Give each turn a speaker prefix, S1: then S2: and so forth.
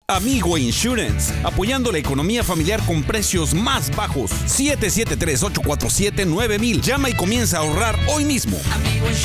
S1: Amigo Insurance, apoyando la economía familiar con precios más bajos. 773-847-9000. Llama y comienza a ahorrar hoy mismo.